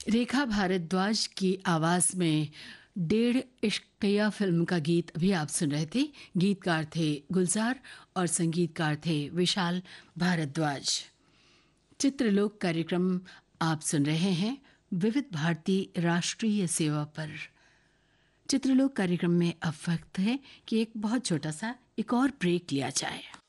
रेखा भारद्वाज की आवाज में डेढ़ इश्किया फिल्म का गीत अभी आप सुन रहे थे। गीतकार थे गुलजार और संगीतकार थे विशाल भारद्वाज। चित्रलोक कार्यक्रम आप सुन रहे हैं विविध भारती राष्ट्रीय सेवा पर। चित्रलोक कार्यक्रम में अब वक्त है कि एक बहुत छोटा सा एक और ब्रेक लिया जाए।